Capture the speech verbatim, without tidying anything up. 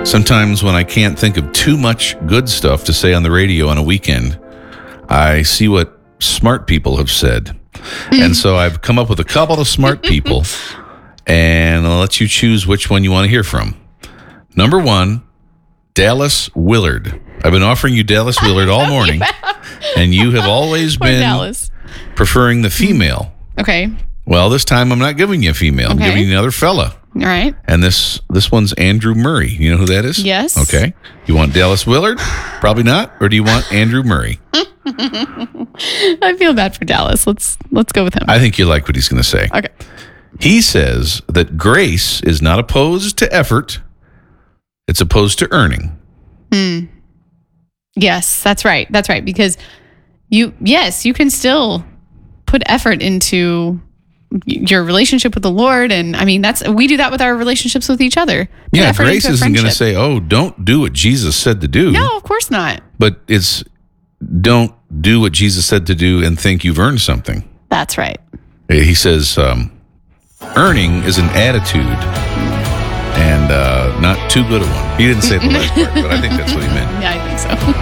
Sometimes when I can't think of too much good stuff to say on the radio on a weekend, I see what smart people have said. And so I've come up with a couple of smart people, and I'll let you choose which one you want to hear from. Number one, Dallas Willard. I've been offering you Dallas Willard all morning, and you have always Poor been Dallas. preferring the female. Okay. Well, this time I'm not giving you a female. I'm Okay. giving you another fella. All right. And this this one's Andrew Murray. You know who that is? Yes. Okay. You want Dallas Willard? Probably not. Or do you want Andrew Murray? I feel bad for Dallas. Let's let's go with him. I think you like what he's going to say. Okay. He says that grace is not opposed to effort. It's opposed to earning. Yes, that's right. That's right. Because you, yes, you can still put effort into your relationship with the Lord. And I mean, that's, we do that with our relationships with each other. Put Yeah, effort grace into a isn't going to friendship. say, oh, don't do what Jesus said to do. No, of course not. But it's don't do what Jesus said to do and think you've earned something. That's right. He says um, earning is an attitude and uh, not too good a one. He didn't say the last part, but I think that's what he meant. Yeah, I think so.